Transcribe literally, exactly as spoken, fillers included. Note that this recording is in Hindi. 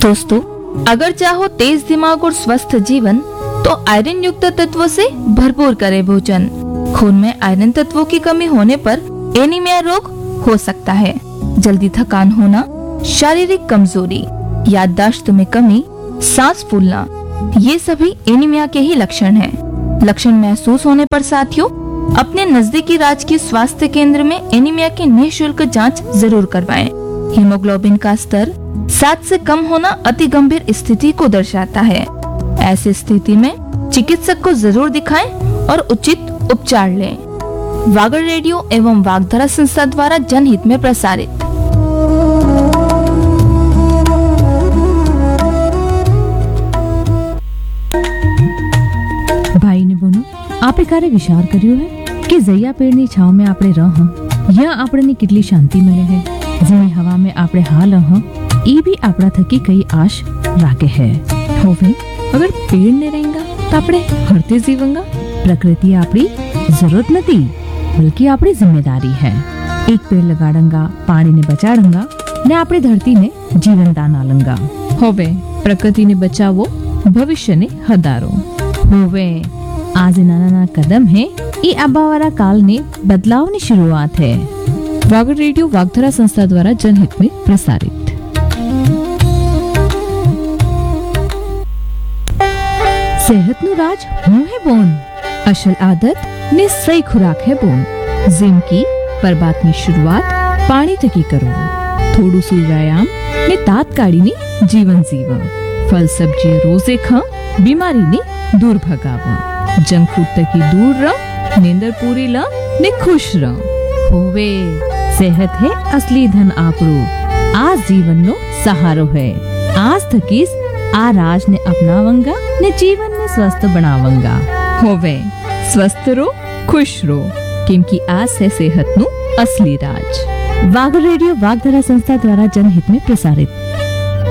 दोस्तों, अगर चाहो तेज दिमाग और स्वस्थ जीवन तो आयरन युक्त तत्वों से भरपूर करें भोजन। खून में आयरन तत्वों की कमी होने पर एनीमिया रोग हो सकता है। जल्दी थकान होना, शारीरिक कमजोरी, याददाश्त में कमी, सांस फूलना, ये सभी एनीमिया के ही लक्षण हैं। लक्षण महसूस होने पर साथियों अपने नजदीकी राजकीय स्वास्थ्य केंद्र में एनीमिया की निःशुल्क जांच जरूर करवाएं। हीमोग्लोबिन का स्तर सात से कम होना अति गंभीर स्थिति को दर्शाता है। ऐसी स्थिति में चिकित्सक को जरूर दिखाएं और उचित उपचार लें। वागर रेडियो एवं वागधारा संस्था द्वारा जनहित में प्रसारित। ભાઈ ને બોનો આપે ક્યારે વિચાર કર્યો હે કે જૈયા પેડની છાવ में આપણે રહ યા આપણને કેટલી શાંતિ મળે है। જેની હવા में આપણે હાલ હ એ भी આપણા થકી કઈ આશ રાખે है। હોવે अगर पेड़ ने रहेगा तो આપણે હરતે જીવંગા। प्रकृति આપણી जरूरत નથી बल्कि આપણી जिम्मेदारी है। एक पेड़ लगाड़ंगा, पानी ने बचाड़ंगा ने આપણી धरती ने जीवन दान आलंगा। होवे प्रकृति ने बचावो भविष्य ने हदारो। होवे आज नाना नाना कदम है ये आबावारा काल ने बदलाव की शुरुआत है। वागर रेडियो वागधारा संस्था द्वारा जनहित में प्रसारित। सेहत नु राज हूं है बोन, असल आदत ने सही खुराक है बोन। जिम की पर बात की शुरुआत पानी तकी करो। थोड़ू सु व्यायाम ने तात्काली ने जीवन जीव। फल सब्जी रोजे खा, बीमारी ने दूर भगावा। जंक फूड तकी दूर रह, नींदर पूरी ला ने खुश रह। होवे सेहत है असली धन आपरो। आज जीवन नो सहारो है। आज थकीस आ राज ने अपनावंगा ने जीवन में स्वस्थ बनावंगा। होवे स्वस्थ रो, खुश रो, क्योंकि आज है सेहत नु असली राज। वागर रेडियो वागधारा संस्था द्वारा जनहित में प्रसारित।